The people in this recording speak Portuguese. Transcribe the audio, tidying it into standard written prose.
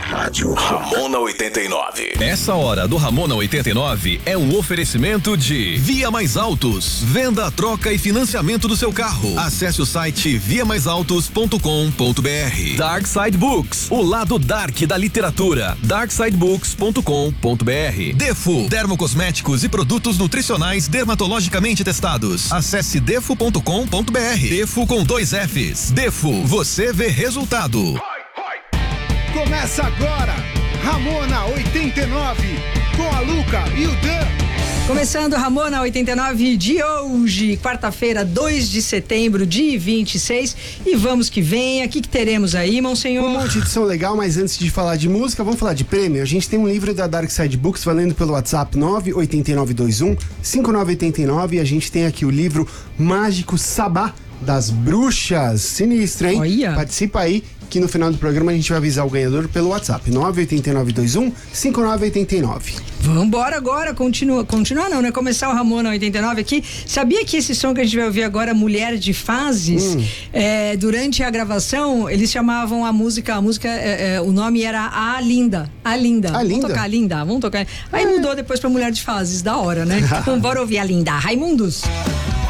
Rádio Ramona 89. Essa hora do Ramona 89 é um oferecimento de Via Mais Autos. Venda, troca e financiamento do seu carro. Acesse o site viamaisautos.com.br. Dark Side Books, o lado dark da literatura. darksidebooks.com.br. Defo, dermocosméticos e produtos nutricionais dermatologicamente testados. Acesse defo.com.br. Defo com 2 Fs. Defo, você vê resultado. Começa agora, Ramona 89, com a Luca e o Dan. Começando Ramona 89 de hoje, quarta-feira, 2 de setembro de 26. E vamos que vem. O que teremos aí, Monsenhor? Um monte de som legal, mas antes de falar de música, vamos falar de prêmio. A gente tem um livro da Dark Side Books valendo pelo WhatsApp 98921-5989. E a gente tem aqui o livro Mágico Sabá das Bruxas. Sinistro, hein? Olha. Participa aí, que no final do programa a gente vai avisar o ganhador pelo WhatsApp 98921-5989. Vambora agora, continuar não, né? Começar o Ramona 89 aqui. Sabia que esse som que a gente vai ouvir agora, Mulher de Fases, durante a gravação, eles chamavam a música, o nome era A Linda. Vamos tocar a Linda, vamos tocar. Aí mudou depois pra Mulher de Fases, da hora, né? Então bora ouvir a Linda. Raimundos.